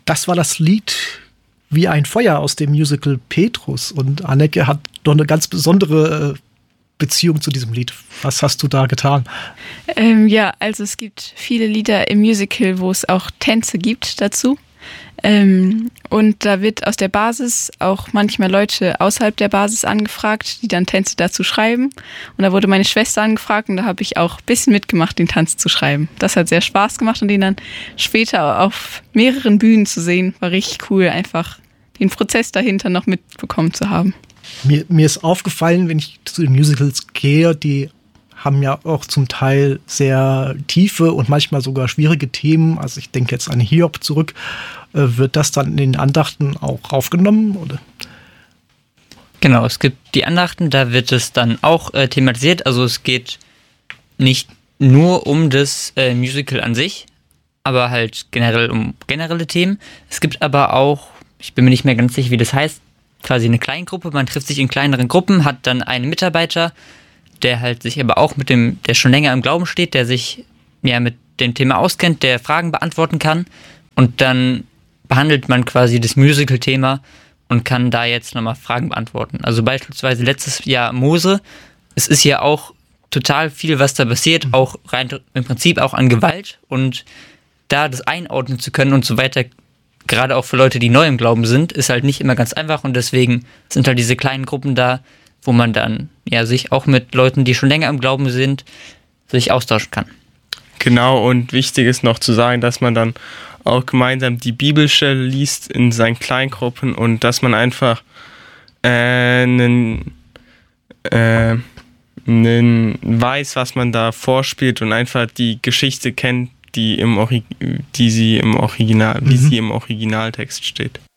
Das war das Lied Wie ein Feuer aus dem Musical Petrus. Und Anneke hat noch eine ganz besondere Beziehung zu diesem Lied. Was hast du da getan? Ja, also es gibt viele Lieder im Musical, wo es auch Tänze gibt dazu. Und da wird aus der Basis auch manchmal Leute außerhalb der Basis angefragt, die dann Tänze dazu schreiben. Und da wurde meine Schwester angefragt und da habe ich auch ein bisschen mitgemacht, den Tanz zu schreiben. Das hat sehr Spaß gemacht und den dann später auf mehreren Bühnen zu sehen, war richtig cool, einfach den Prozess dahinter noch mitbekommen zu haben. Mir ist aufgefallen, wenn ich zu den Musicals gehe, die haben ja auch zum Teil sehr tiefe und manchmal sogar schwierige Themen. Also ich denke jetzt an Hiob zurück. Wird das dann in den Andachten auch aufgenommen, oder? Genau, es gibt die Andachten, da wird es dann auch thematisiert. Also es geht nicht nur um das Musical an sich, aber halt generell um generelle Themen. Es gibt aber auch, ich bin mir nicht mehr ganz sicher, wie das heißt, quasi eine Kleingruppe. Man trifft sich in kleineren Gruppen, hat dann einen Mitarbeiter, der halt sich aber auch der schon länger im Glauben steht, der sich ja mit dem Thema auskennt, der Fragen beantworten kann. Und dann behandelt man quasi das Musical-Thema und kann da jetzt nochmal Fragen beantworten. Also beispielsweise letztes Jahr Mose. Es ist ja auch total viel, was da passiert, auch rein im Prinzip auch an Gewalt. Und da das einordnen zu können und so weiter, gerade auch für Leute, die neu im Glauben sind, ist halt nicht immer ganz einfach. Und deswegen sind halt diese kleinen Gruppen da, wo man dann ja sich auch mit Leuten, die schon länger im Glauben sind, sich austauschen kann. Genau, und wichtig ist noch zu sagen, dass man dann auch gemeinsam die Bibelstelle liest in seinen Kleingruppen und dass man einfach weiß, was man da vorspielt und einfach die Geschichte kennt, wie sie im Originaltext steht.